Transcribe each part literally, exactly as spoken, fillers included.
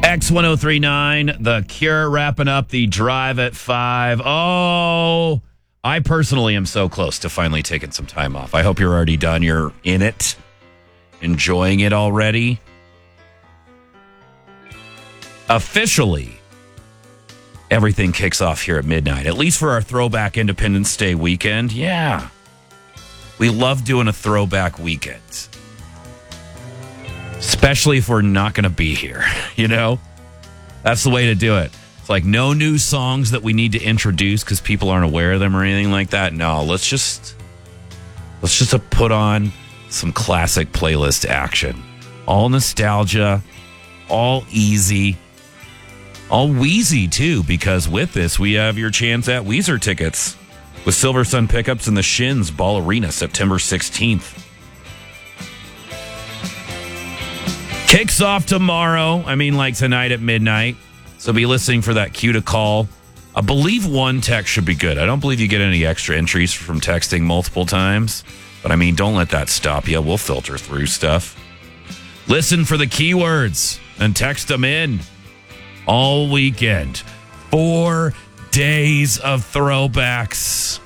X ten thirty-nine, The Cure wrapping up the drive at five. Oh, I personally am so close to finally taking some time off. I hope you're already done. You're in it, enjoying it already. Officially, everything kicks off here at midnight, at least for our throwback Independence Day weekend. Yeah. We love doing a throwback weekend. Especially if we're not going to be here, you know? That's the way to do it. It's like no new songs that we need to introduce because people aren't aware of them or anything like that. No, let's just let's just put on some classic playlist action. All nostalgia, all easy, all Wheezy too, because with this we have your chance at Weezer tickets with Silver Sun Pickups and the Shins Ball Arena September sixteenth. Kicks off tomorrow. I mean, like tonight at midnight. So be listening for that cue to call. I believe one text should be good. I don't believe you get any extra entries from texting multiple times. But I mean, don't let that stop you. We'll filter through stuff. Listen for the keywords and text them in all weekend. Four days of throwbacks.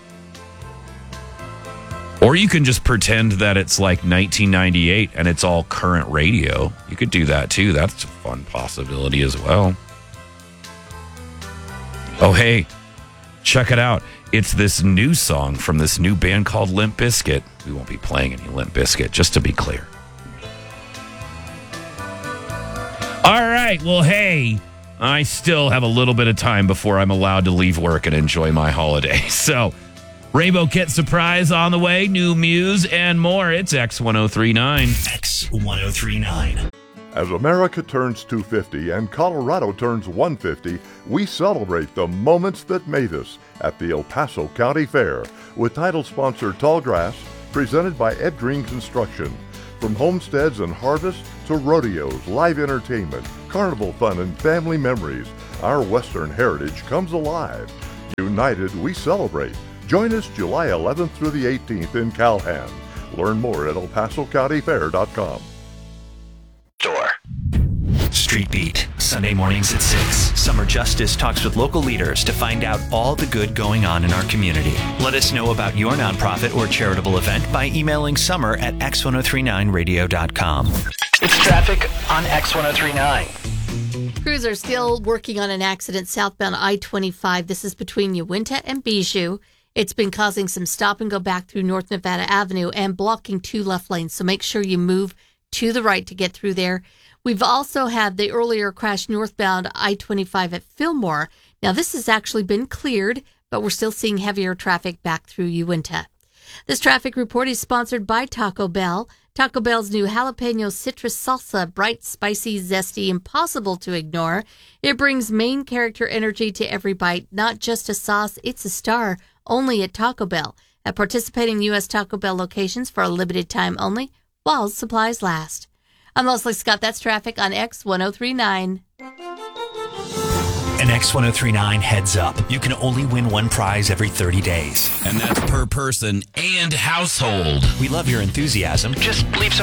Or you can just pretend that it's like nineteen ninety-eight and it's all current radio. You could do that too. That's a fun possibility as well. Oh, hey, check it out. It's this new song from this new band called Limp Bizkit. We won't be playing any Limp Bizkit, just to be clear. All right, well, hey, I still have a little bit of time before I'm allowed to leave work and enjoy my holiday. So, Rainbow Kit surprise on the way, new Muse, and more. It's X ten thirty-nine. X ten thirty-nine. As America turns two hundred fifty and Colorado turns one hundred fifty, we celebrate the moments that made us at the El Paso County Fair with title sponsor Tallgrass, presented by Ed Green Construction. From homesteads and harvest to rodeos, live entertainment, carnival fun, and family memories, our Western heritage comes alive. United, we celebrate. Join us July eleventh through the eighteenth in Calhan. Learn more at el paso county fair dot com. Door. Street Beat, Sunday mornings at six. Summer Justice talks with local leaders to find out all the good going on in our community. Let us know about your nonprofit or charitable event by emailing summer at x ten thirty-nine radio dot com. It's traffic on X ten thirty-nine. Crews are still working on an accident southbound I twenty-five. This is between Uinta and Bijou. It's been causing some stop and go back through North Nevada Avenue and blocking two left lanes. So make sure you move to the right to get through there. We've also had the earlier crash northbound I twenty-five at Fillmore. Now, this has actually been cleared, but we're still seeing heavier traffic back through Uinta. This traffic report is sponsored by Taco Bell. Taco Bell's new jalapeno citrus salsa, bright, spicy, zesty, impossible to ignore. It brings main character energy to every bite, not just a sauce, it's a star, only at Taco Bell. At participating U S Taco Bell locations for a limited time only, while supplies last. I'm Leslie Scott. That's traffic on X ten thirty-nine. An X ten thirty-nine heads up. You can only win one prize every thirty days. And that's per person and household. We love your enthusiasm. Just leave some